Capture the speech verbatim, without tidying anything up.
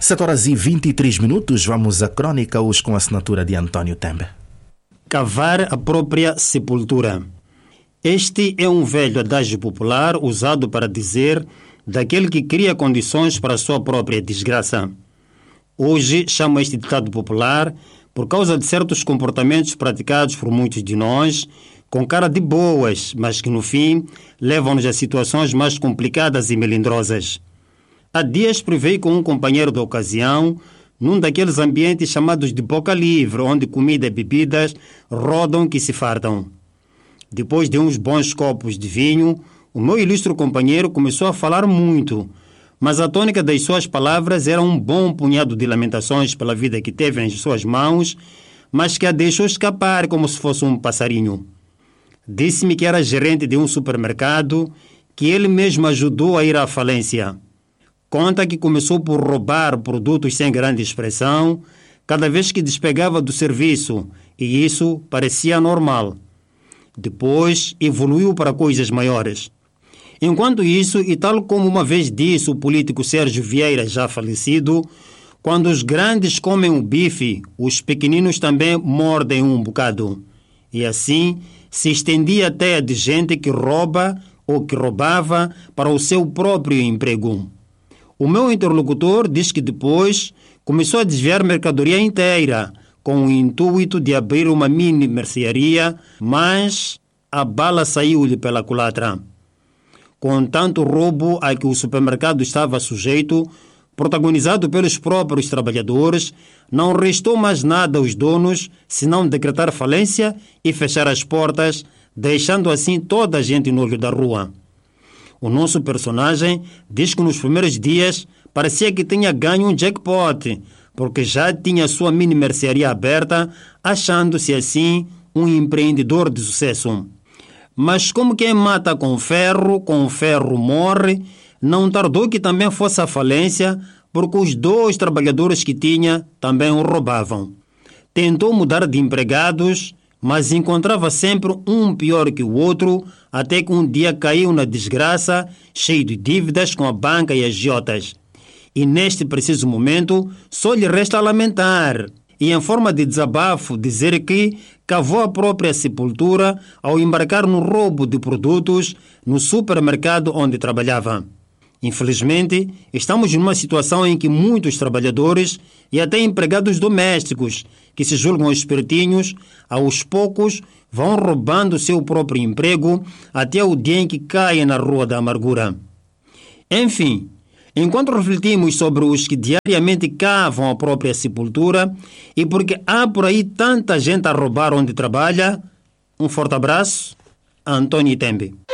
sete horas e vinte e três minutos, vamos à crônica hoje com a assinatura de António Tembe. Cavar a própria sepultura. Este é um velho adágio popular usado para dizer daquele que cria condições para a sua própria desgraça. Hoje chamo este ditado popular por causa de certos comportamentos praticados por muitos de nós, com cara de boas, mas que no fim levam-nos a situações mais complicadas e melindrosas. Há dias privei com um companheiro da ocasião num daqueles ambientes chamados de boca livre, onde comida e bebidas rodam que se fartam. Depois de uns bons copos de vinho, o meu ilustre companheiro começou a falar muito, mas a tônica das suas palavras era um bom punhado de lamentações pela vida que teve em suas mãos, mas que a deixou escapar como se fosse um passarinho. Disse-me que era gerente de um supermercado, que ele mesmo ajudou a ir à falência. Conta que começou por roubar produtos sem grande expressão, cada vez que despegava do serviço, e isso parecia normal. Depois evoluiu para coisas maiores. Enquanto isso, e tal como uma vez disse o político Sérgio Vieira, já falecido, quando os grandes comem o bife, os pequeninos também mordem um bocado. E assim se estendia até a de gente que rouba ou que roubava para o seu próprio emprego. O meu interlocutor diz que depois começou a desviar mercadoria inteira, com o intuito de abrir uma mini mercearia, mas a bala saiu-lhe pela culatra. Com tanto roubo a que o supermercado estava sujeito, protagonizado pelos próprios trabalhadores, não restou mais nada aos donos senão decretar falência e fechar as portas, deixando assim toda a gente no olho da rua. O nosso personagem diz que nos primeiros dias parecia que tinha ganho um jackpot, porque já tinha sua mini mercearia aberta, achando-se assim um empreendedor de sucesso. Mas como quem mata com ferro, com ferro morre, não tardou que também fosse à falência, porque os dois trabalhadores que tinha também o roubavam. Tentou mudar de empregados, mas encontrava sempre um pior que o outro, até que um dia caiu na desgraça, cheio de dívidas com a banca e agiotas. E neste preciso momento, só lhe resta lamentar, e em forma de desabafo dizer que cavou a própria sepultura ao embarcar no roubo de produtos no supermercado onde trabalhava. Infelizmente, estamos numa situação em que muitos trabalhadores e até empregados domésticos, que se julgam espertinhos, aos poucos vão roubando seu próprio emprego até o dia em que caem na rua da amargura. Enfim, enquanto refletimos sobre os que diariamente cavam a própria sepultura e porque há por aí tanta gente a roubar onde trabalha, um forte abraço, António Tembe.